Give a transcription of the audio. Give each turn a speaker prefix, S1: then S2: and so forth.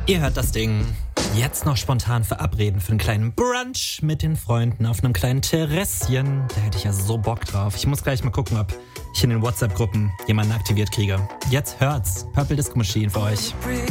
S1: Ihr hört das Ding. Jetzt noch spontan verabreden für einen kleinen Brunch mit den Freunden auf einem kleinen Terrasschen. Da hätte ich ja so Bock drauf. Ich muss gleich mal gucken, ob ich in den WhatsApp-Gruppen jemanden aktiviert kriege. Jetzt hört's. Purple Disco Machine für euch.